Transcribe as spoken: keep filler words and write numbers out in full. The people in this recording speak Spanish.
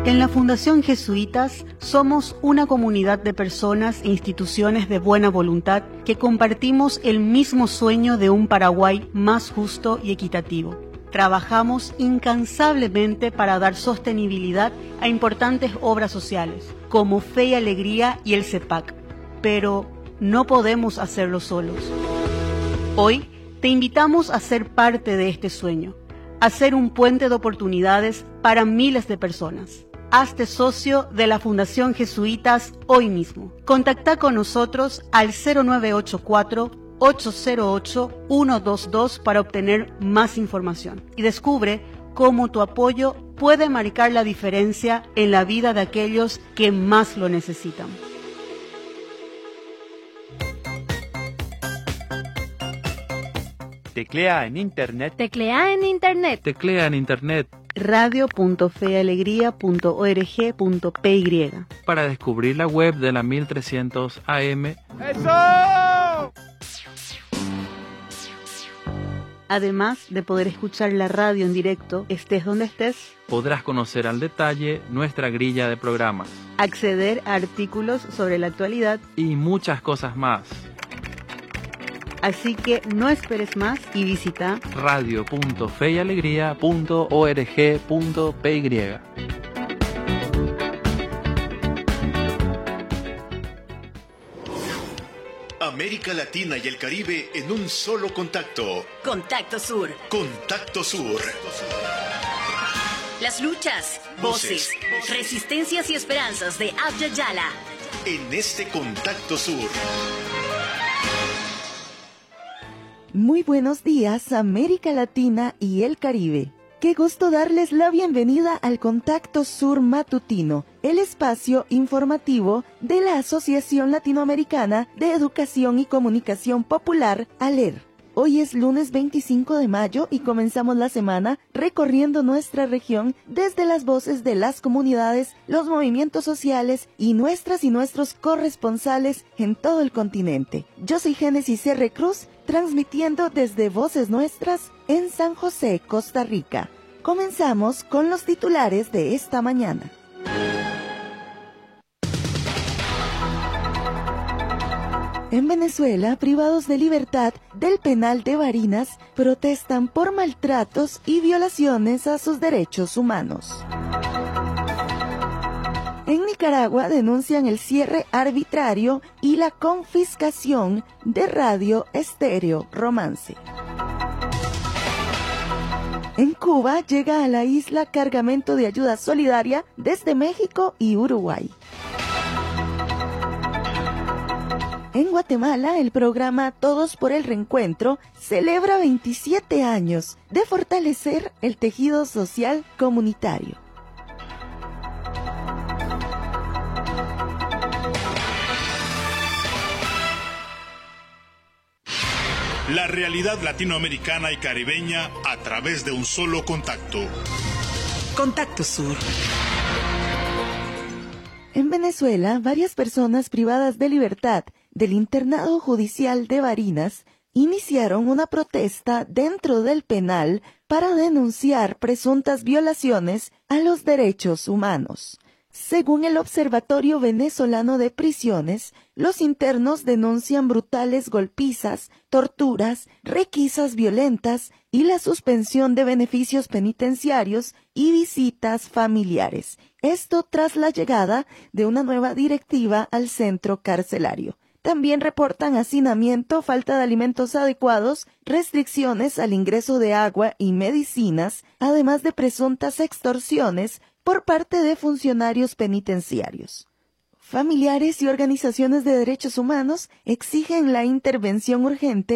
En la Fundación Jesuitas somos una comunidad de personas e instituciones de buena voluntad que compartimos el mismo sueño de un Paraguay más justo y equitativo. Trabajamos incansablemente para dar sostenibilidad a importantes obras sociales, como Fe y Alegría y el CEPAC, pero no podemos hacerlo solos. Hoy te invitamos a ser parte de este sueño, a ser un puente de oportunidades para miles de personas. Hazte socio de la Fundación Jesuitas hoy mismo. Contacta con nosotros al cero nueve ocho cuatro, ocho cero ocho, uno dos dos para obtener más información y descubre cómo tu apoyo puede marcar la diferencia en la vida de aquellos que más lo necesitan. Teclea en internet. Teclea en internet. Teclea en internet. radio punto fe alegría punto org punto p y Para descubrir la web de la mil trescientos A M. ¡Eso! Además de poder escuchar la radio en directo, estés donde estés, Podrás conocer al detalle nuestra grilla de programas acceder a artículos sobre la actualidad. y muchas cosas más. Así que no esperes más y visita radio punto fe y alegría punto org punto p y. América Latina y el Caribe en un solo contacto. Contacto Sur. Contacto Sur. Las luchas, voces, Voces. resistencias y esperanzas de Abya Yala. En este Contacto Sur. Muy buenos días, América Latina y el Caribe. Qué gusto darles la bienvenida al Contacto Sur Matutino, el espacio informativo de la Asociación Latinoamericana de Educación y Comunicación Popular, ALER. Hoy es lunes veinticinco de mayo y comenzamos la semana recorriendo nuestra región desde las voces de las comunidades, los movimientos sociales y nuestras y nuestros corresponsales en todo el continente. Yo soy Génesis R. Cruz, transmitiendo desde Voces Nuestras en San José, Costa Rica. Comenzamos con los titulares de esta mañana. En Venezuela, privados de libertad del penal de Barinas protestan por maltratos y violaciones a sus derechos humanos. En Nicaragua denuncian el cierre arbitrario y la confiscación de Radio Estéreo Romance. En Cuba llega a la isla cargamento de ayuda solidaria desde México y Uruguay. En Guatemala, el programa Todos por el Reencuentro celebra veintisiete años de fortalecer el tejido social comunitario. La realidad latinoamericana y caribeña a través de un solo contacto. Contacto Sur. En Venezuela, varias personas privadas de libertad del internado judicial de Barinas iniciaron una protesta dentro del penal para denunciar presuntas violaciones a los derechos humanos. Según el Observatorio Venezolano de Prisiones, los internos denuncian brutales golpizas, torturas, requisas violentas y la suspensión de beneficios penitenciarios y visitas familiares. Esto tras la llegada de una nueva directiva al centro carcelario. También reportan hacinamiento, falta de alimentos adecuados, restricciones al ingreso de agua y medicinas, además de presuntas extorsiones por parte de funcionarios penitenciarios. Familiares y organizaciones de derechos humanos exigen la intervención urgente